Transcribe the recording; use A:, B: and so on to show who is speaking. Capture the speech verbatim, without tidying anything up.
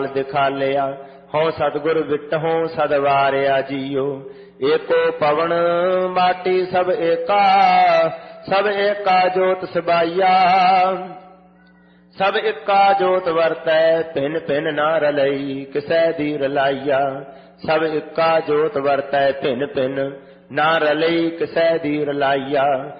A: दिखा लिया। हों सतगुर विटहों सदवारिया जियो। एको पवन माटी सब एका, सब एका जोत सबाइया। सब एका जोत वरतै भिन भिन ना रलई, किसै दी रलाइया। सब एका जोत वरतै भिन भिन ना रलई, किसै दी रलाइया।